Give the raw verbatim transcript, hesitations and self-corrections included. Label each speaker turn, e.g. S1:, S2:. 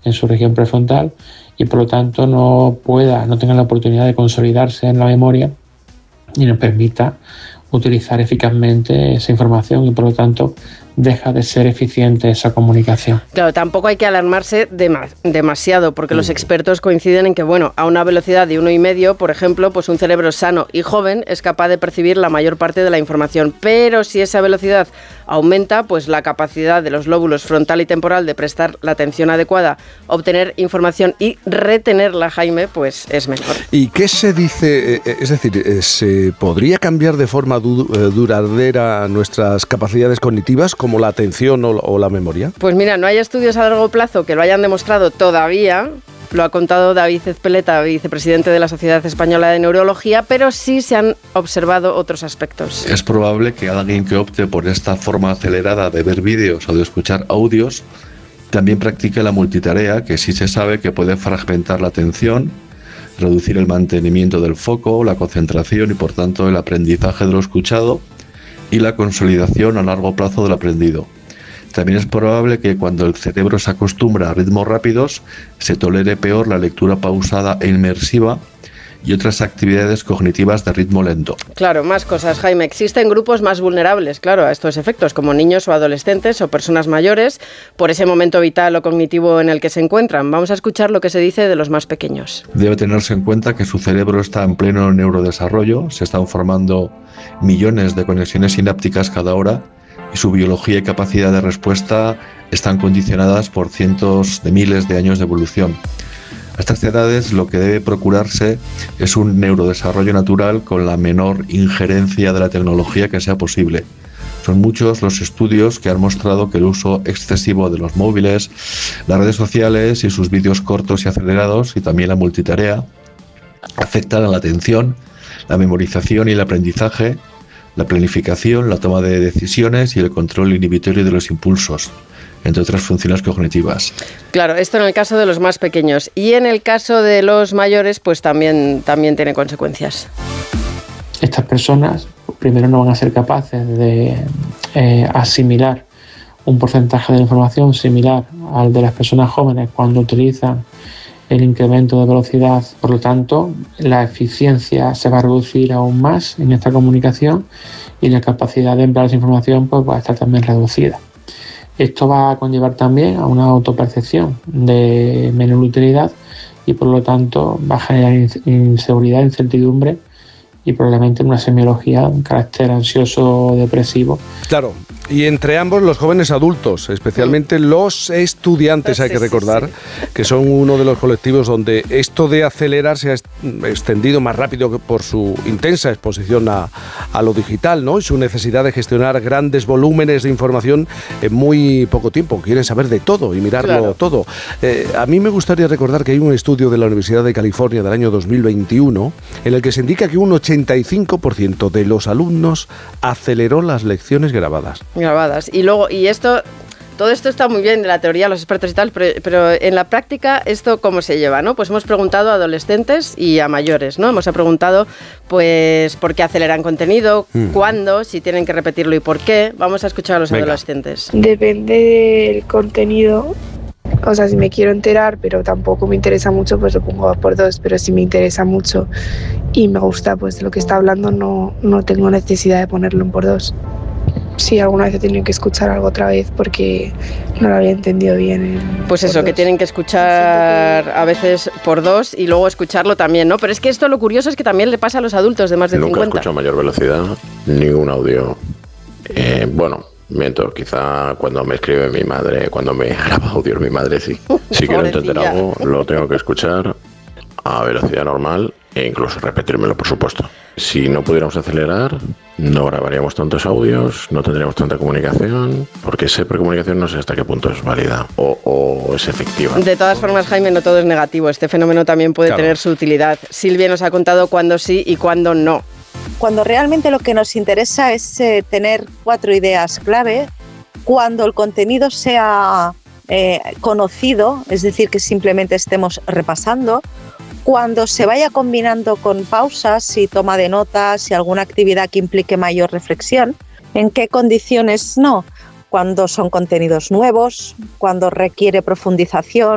S1: en su región prefrontal y por lo tanto no pueda, no tenga la oportunidad de consolidarse en la memoria y nos permita utilizar eficazmente esa información y por lo tanto deja de ser eficiente esa comunicación.
S2: Claro, tampoco hay que alarmarse dema- demasiado, porque los expertos coinciden en que, bueno, a una velocidad de uno y medio, por ejemplo, pues un cerebro sano y joven es capaz de percibir la mayor parte de la información, pero si esa velocidad aumenta, pues la capacidad de los lóbulos frontal y temporal de prestar la atención adecuada, obtener información y retenerla, Jaime, pues es menor.
S3: ¿Y qué se dice? Es decir, ¿se podría cambiar de forma du- duradera nuestras capacidades cognitivas, como la atención o, o la memoria?
S2: Pues mira, no hay estudios a largo plazo que lo hayan demostrado todavía. Lo ha contado David Ezpeleta, vicepresidente de la Sociedad Española de Neurología, pero sí se han observado otros aspectos.
S4: Es probable que alguien que opte por esta forma acelerada de ver vídeos o de escuchar audios también practique la multitarea, que sí se sabe que puede fragmentar la atención, reducir el mantenimiento del foco, la concentración y por tanto el aprendizaje de lo escuchado y la consolidación a largo plazo del aprendido. También es probable que cuando el cerebro se acostumbra a ritmos rápidos, se tolere peor la lectura pausada e inmersiva y otras actividades cognitivas de ritmo lento.
S2: Claro, más cosas, Jaime. Existen grupos más vulnerables, claro, a estos efectos, como niños o adolescentes o personas mayores, por ese momento vital o cognitivo en el que se encuentran. Vamos a escuchar lo que se dice de los más pequeños.
S4: Debe tenerse en cuenta que su cerebro está en pleno neurodesarrollo, se están formando millones de conexiones sinápticas cada hora y su biología y capacidad de respuesta están condicionadas por cientos de miles de años de evolución. A estas edades lo que debe procurarse es un neurodesarrollo natural con la menor injerencia de la tecnología que sea posible. Son muchos los estudios que han mostrado que el uso excesivo de los móviles, las redes sociales y sus vídeos cortos y acelerados y también la multitarea afectan a la atención, la memorización y el aprendizaje, la planificación, la toma de decisiones y el control inhibitorio de los impulsos, entre otras funciones cognitivas.
S2: Claro, esto en el caso de los más pequeños. Y en el caso de los mayores, pues también, también tiene consecuencias.
S1: Estas personas primero no van a ser capaces de eh, asimilar un porcentaje de la información similar al de las personas jóvenes cuando utilizan el incremento de velocidad. Por lo tanto, la eficiencia se va a reducir aún más en esta comunicación y la capacidad de emplear esa información pues, va a estar también reducida. Esto va a conllevar también a una autopercepción de menor utilidad y por lo tanto va a generar inseguridad, incertidumbre y probablemente una semiología, un carácter ansioso depresivo.
S3: Claro, y entre ambos los jóvenes adultos, especialmente los estudiantes, hay que recordar, que son uno de los colectivos donde esto de acelerar se ha extendido más rápido que por su intensa exposición a, a lo digital, ¿no? Y su necesidad de gestionar grandes volúmenes de información en muy poco tiempo. Quieren saber de todo y mirarlo claro. todo. Eh, a mí me gustaría recordar que hay un estudio de la Universidad de California del año dos mil veintiuno en el que se indica que un ochenta y cinco por ciento de los alumnos aceleró las lecciones grabadas.
S2: Grabadas. Y luego, y esto, todo esto está muy bien en la teoría, los expertos y tal, pero, pero en la práctica, ¿esto cómo se lleva, no? Pues hemos preguntado a adolescentes y a mayores, ¿no? Hemos preguntado, pues, por qué aceleran contenido, mm. cuándo, si tienen que repetirlo y por qué. Vamos a escuchar a los Venga. adolescentes.
S5: Depende del contenido. O sea, si me quiero enterar, pero tampoco me interesa mucho, pues lo pongo por dos. Pero si me interesa mucho y me gusta pues lo que está hablando, no, no tengo necesidad de ponerlo en por dos. Sí, alguna vez he tenido que escuchar algo otra vez porque no lo había entendido bien.
S2: Pues eso, que tienen que escuchar a veces por dos y luego escucharlo también, ¿no? Pero es que esto lo curioso es que también le pasa a los adultos de más de
S6: Nunca
S2: cincuenta.
S6: Nunca he escuchado a mayor velocidad, ningún audio. Eh, bueno, miento, quizá cuando me escribe mi madre, cuando me graba audio mi madre, sí. Si quiero entender algo, lo tengo que escuchar a velocidad normal e incluso repetírmelo, por supuesto. Si no pudiéramos acelerar, no grabaríamos tantos audios, no tendríamos tanta comunicación, porque siempre comunicación no sé hasta qué punto es válida o, o es efectiva.
S2: De todas formas, Jaime, no todo es negativo. Este fenómeno también puede claro. tener su utilidad. Silvia nos ha contado cuándo sí y cuándo no.
S7: Cuando realmente lo que nos interesa es eh, tener cuatro ideas clave, cuando el contenido sea eh, conocido, es decir, que simplemente estemos repasando, cuando se vaya combinando con pausas y toma de notas y alguna actividad que implique mayor reflexión. ¿En qué condiciones no? Cuando son contenidos nuevos, cuando requiere profundización,